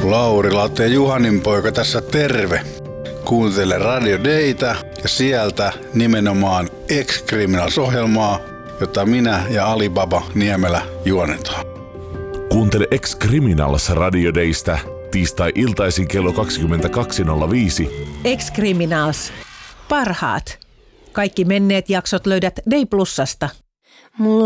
Lauri Latte ja Juhanin poika tässä terve. Kuuntele Radio Daytä ja sieltä nimenomaan Ex-Criminals-ohjelmaa, jota minä ja Alibaba Niemelä juonetaan. Kuuntele Ex-Criminals Radio Daystä tiistai-iltaisin kello 22.05. Ex-Criminals. Parhaat. Kaikki menneet jaksot löydät Day Plusasta.